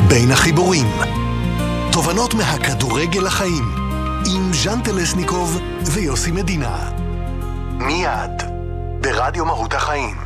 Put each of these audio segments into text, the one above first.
בין החיבורים. תובנות מהכדורגל לחיים. עם ז'אן טלסניקוב ויוסי מדינה. מיד ברדיו מהות החיים.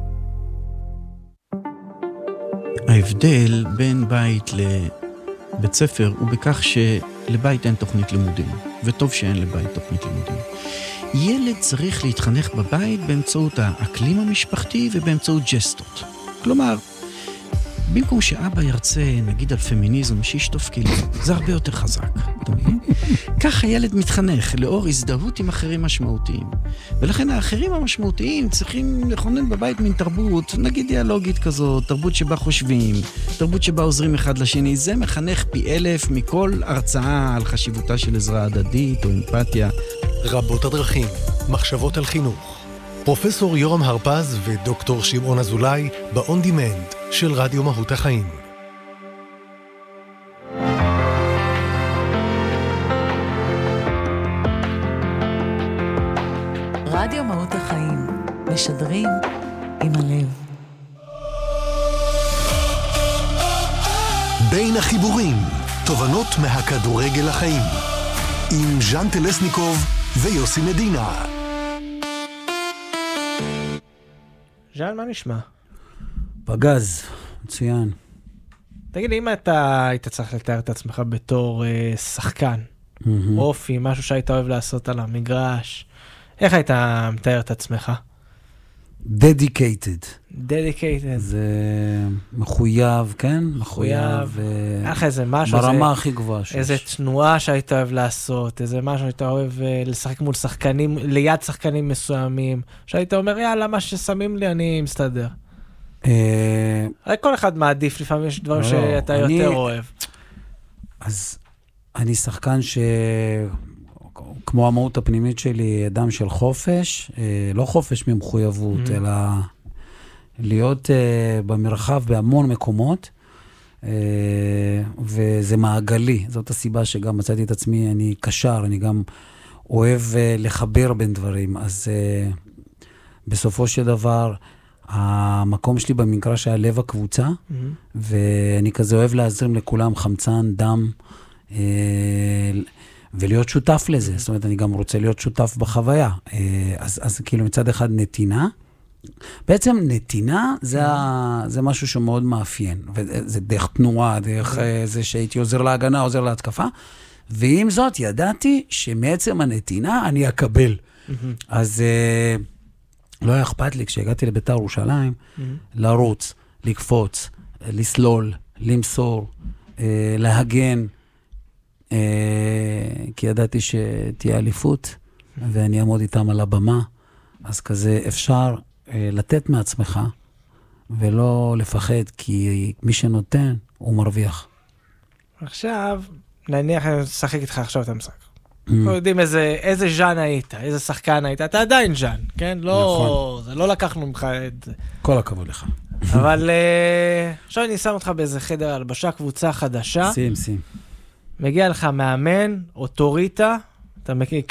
ההבדל בין בית לבית ספר הוא בכך שלבית אין תוכנית לימודים, וטוב שאין לבית תוכנית לימודים. ילד צריך להתחנך בבית באמצעות האקלים המשפחתי ובאמצעות ג'סטות. כלומר, במקום שאבא ירצה, נגיד על פמיניזם, שישטוף כלים, זה הרבה יותר חזק. אתה מבין? כך הילד מתחנך לאור הזדהות עם אחרים משמעותיים. ולכן האחרים המשמעותיים צריכים לכונן בבית מן תרבות, נגיד דיאלוגית כזאת, תרבות שבה חושבים, תרבות שבה עוזרים אחד לשני. זה מחנך פי 1000 מכל הרצאה על חשיבותה של עזרה הדדית או אמפתיה. רבות הדרכים, מחשבות על חינוך. פרופסור יורם הרפז ודוקטור שמעון אזולאי ב-On Demand של רדיו מהות החיים. רדיו מהות החיים, משדרים עם הלב. בין החיבורים, תובנות מהכדורגל לחיים. עם ז'אן טלסניקוב ויוסי מדינה. ז'אן, מה נשמע? פגז, מצוין. תגיד, אם אתה היית צריך לתאר את עצמך בתור שחקן, אופי, משהו שהיית אוהב לעשות על המגרש, איך היית מתאר את עצמך? Dedicated. Dedicated. זה מחויב, כן? מחויב. איך איזה משהו? ברמה הכי גבוהה. איזה תנועה שהיית אוהב לעשות, איזה משהו שהיית אוהב לשחק מול שחקנים, ליד שחקנים מסוימים, שהיית אומר, יאללה, מה ששמים לי, אני מסתדר. הרי כל אחד מעדיף, לפעמים יש דברים שאתה יותר אוהב. אז אני שחקן כמו המהות הפנימית שלי, אדם של חופש, לא חופש ממחויבות, אלא להיות במרחב בהמון מקומות, וזה מעגלי. זאת הסיבה שגם מצאתי את עצמי, אני קשר, אני גם אוהב לחבר בין דברים. אז בסופו של דבר, המקום שלי במגרש היה לב הקבוצה, ואני כזה אוהב להזרים לכולם חמצן, דם, ולהיות שותף לזה. זאת אומרת, אני גם רוצה להיות שותף בחוויה. אז כאילו מצד אחד נתינה. בעצם נתינה זה משהו שמאוד מאפיין. וזה דרך תנועה, דרך זה שהייתי עוזר להגנה, עוזר להתקפה. ועם זאת, ידעתי שמעצם הנתינה אני אקבל. אז לא היה אכפת לי, כשהגעתי לבית"ר ירושלים, לרוץ, לקפוץ, לסלול, למסור, להגן, כי ידעתי שתהיה אליפות, ואני אעמוד איתם על הבמה, אז כזה אפשר לתת מעצמך, ולא לפחד, כי מי שנותן, הוא מרוויח. עכשיו, נניח אני אשחק איתך עכשיו את המשחק. אנחנו יודעים איזה ז'אן היית, איזה שחקן היית, אתה עדיין ז'אן, כן? לא, זה לא לקחנו ממך את זה. כל הכבוד לך. אבל עכשיו אני שם אותך באיזה חדר הלבשה, קבוצה חדשה. שים. מגיע לך מאמן, אוטוריטה, אתה מכיר,